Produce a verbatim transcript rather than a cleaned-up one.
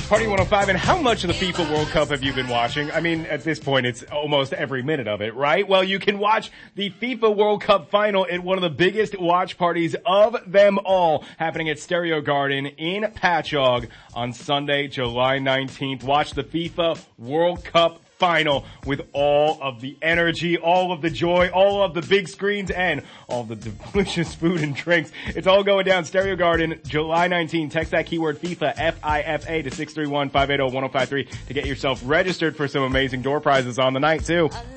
Party one oh five, and how much of the FIFA World Cup have you been watching? I mean, at this point, it's almost every minute of it, right? Well, you can watch the FIFA World Cup final at one of the biggest watch parties of them all, happening at Stereo Garden in Patchogue on Sunday, July nineteenth. Watch the FIFA World Cup final with all of the energy, all of the joy, all of the big screens, and all the delicious food and drinks. It's all going down Stereo Garden, July nineteenth. Text that keyword FIFA, F I F A, to six three one, five eight zero, one zero five three to get yourself registered for some amazing door prizes on the night, too.